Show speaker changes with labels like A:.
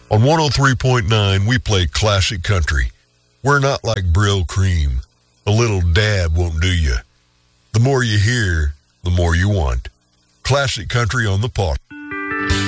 A: On 103.9, we play classic country. We're not like Brill Cream. A little dab won't do you. The more you hear, the more you want. Classic country on the pot.